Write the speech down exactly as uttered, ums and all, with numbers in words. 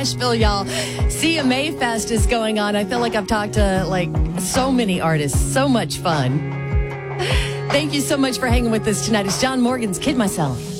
Nashville, y'all. C M A Fest is going on. I feel like I've talked to like so many artists. So much fun. Thank you so much for hanging with us tonight. It's John Morgan's Kid Myself.